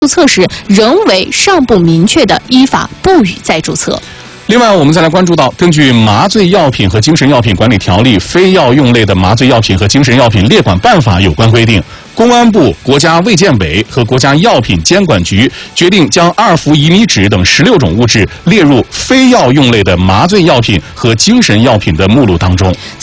注册时仍为尚不明确的，依法不予再注册。 另外，我们再来关注到，根据《麻醉药品和精神药品管理条例》非药用类的麻醉药品和精神药品列管办法有关规定，公安部、国家卫健委和国家药品监管局决定将2氟乙醚酯等16种物质列入非药用类的麻醉药品和精神药品的目录当中。